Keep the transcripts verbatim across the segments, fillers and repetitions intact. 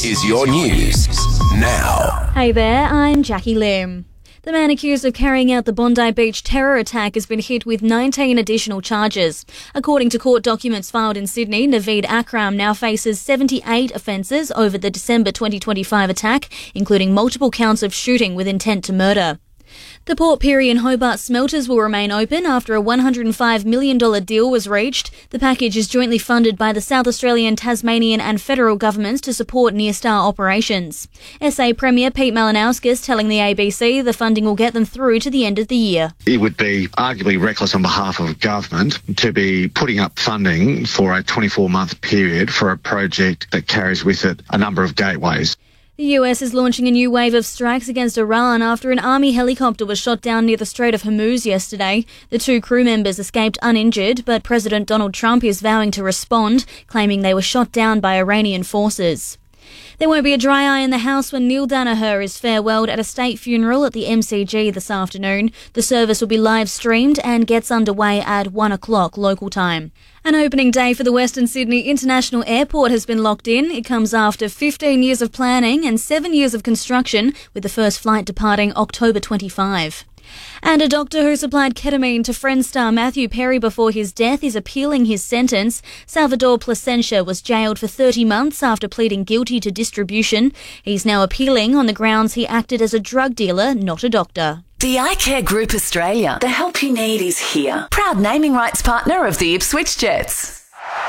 This is your news now. Hey there, I'm Jackie Lim. The man accused of carrying out the Bondi Beach terror attack has been hit with nineteen additional charges. According to court documents filed in Sydney, Naveed Akram now faces seventy-eight offences over the December twenty twenty-five attack, including multiple counts of shooting with intent to murder. The Port Pirie and Hobart smelters will remain open after a one hundred five million dollars deal was reached. The package is jointly funded by the South Australian, Tasmanian and federal governments to support near-star operations. S A Premier Pete Malinauskas telling the A B C the funding will get them through to the end of the year. It would be arguably reckless on behalf of government to be putting up funding for a twenty-four month period for a project that carries with it a number of gateways. The U S is launching a new wave of strikes against Iran after an army helicopter was shot down near the Strait of Hormuz yesterday. The two crew members escaped uninjured, but President Donald Trump is vowing to respond, claiming they were shot down by Iranian forces. There won't be a dry eye in the house when Neil Danaher is farewelled at a state funeral at the M C G this afternoon. The service will be live streamed and gets underway at one o'clock local time. An opening day for the Western Sydney International Airport has been locked in. It comes after fifteen years of planning and seven years of construction, with the first flight departing October twenty-fifth. And a doctor who supplied ketamine to Friends star Matthew Perry before his death is appealing his sentence. Salvador Plasencia was jailed for thirty months after pleading guilty to distribution. He's now appealing on the grounds he acted as a drug dealer, not a doctor. The iCare Group Australia. The help you need is here. Proud naming rights partner of the Ipswich Jets.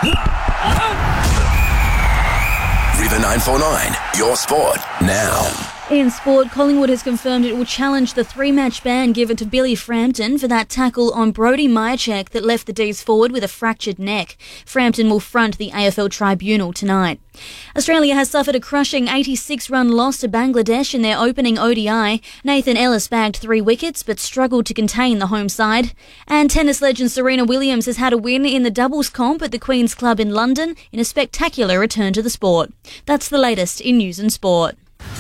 River nine four nine, your sport now. In sport, Collingwood has confirmed it will challenge the three-match ban given to Billy Frampton for that tackle on Brody Myercheck that left the D's forward with a fractured neck. Frampton will front the A F L tribunal tonight. Australia has suffered a crushing eighty-six run loss to Bangladesh in their opening O D I. Nathan Ellis bagged three wickets but struggled to contain the home side. And tennis legend Serena Williams has had a win in the doubles comp at the Queen's Club in London in a spectacular return to the sport. That's the latest in news and sport.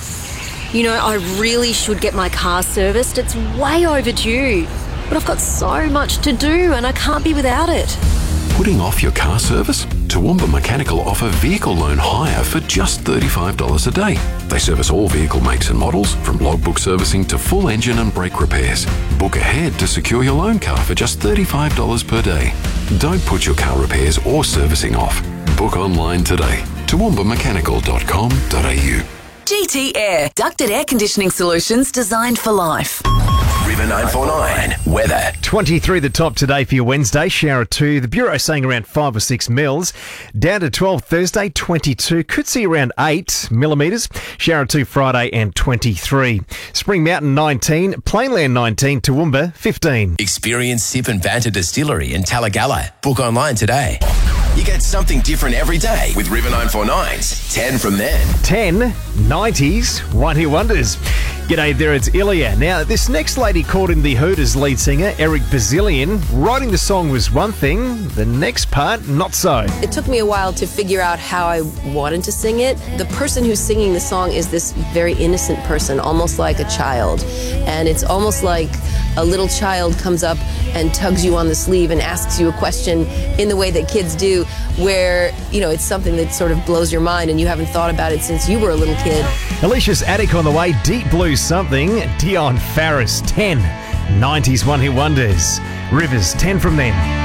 You know, I really should get my car serviced. It's way overdue. But I've got so much to do and I can't be without it. Putting off your car service? Toowoomba Mechanical offer vehicle loan hire for just thirty-five dollars a day. They service all vehicle makes and models, from logbook servicing to full engine and brake repairs. Book ahead to secure your loan car for just thirty-five dollars per day. Don't put your car repairs or servicing off. Book online today. toowoomba mechanical dot com dot a u. G T Air. Ducted air conditioning solutions designed for life. River nine four nine, weather. twenty-three the top today for your Wednesday. Shower two. The Bureau saying around five or six mils. Down to twelve Thursday, twenty-two. Could see around eight millimetres. Shower two Friday and twenty-three. Spring Mountain nineteen. Plainland nineteen. Toowoomba fifteen. Experience Sip and Banter Distillery in Talagalla. Book online today. You get something different every day with River nine four nine's ten from then. ten, nineties, one hit wonders. G'day there, it's Ilya. Now, this next lady called in the Hooters lead singer, Eric Bazillion. Writing the song was one thing, the next part, not so. It took me a while to figure out how I wanted to sing it. The person who's singing the song is this very innocent person, almost like a child. And it's almost like a little child comes up and tugs you on the sleeve and asks you a question in the way that kids do, where, you know, it's something that sort of blows your mind and you haven't thought about it since you were a little kid. Alicia's Attic on the way, Deep Blue Something, Dion Farris ten, nineties one hit wonders, Rivers ten from then.